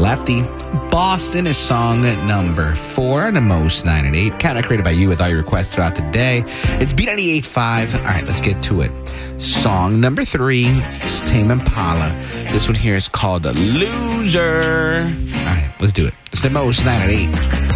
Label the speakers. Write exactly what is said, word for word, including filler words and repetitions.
Speaker 1: Lefty. Boston is song number four on the Most nine at eight. Kind of created by you with all your requests throughout the day. It's B ninety-eight point five. All right, let's get to it. Song number three is Tame Impala. This one here is called Loser. All right, let's do it. It's the Most nine at eight.